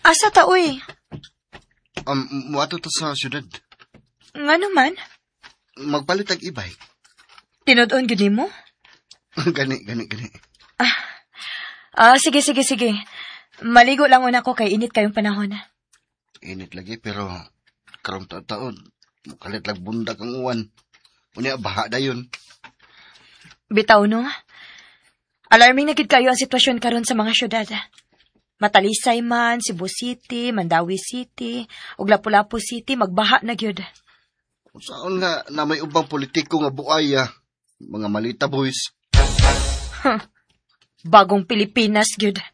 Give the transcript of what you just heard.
Asa ta, uy? Muato to sa syudad. Ngano man? Magpalit ang e-bike. Tinod-on gud mo? Gani. Sige. Maligo lang una ko kay init kayong panahon. Init lagi pero karong taon, mukalit lang bundak ang uwan. Unya baha dayon. Bitaw no? Alarming na gid kayo ang sitwasyon karon sa mga syudad. Matalisay man, Cebu City, Mandawi City, ug Lapu-Lapu City magbaha na gyud. Saan nga na may ubang politiko nga buaya, mga malita boys. Bagong Pilipinas gyud.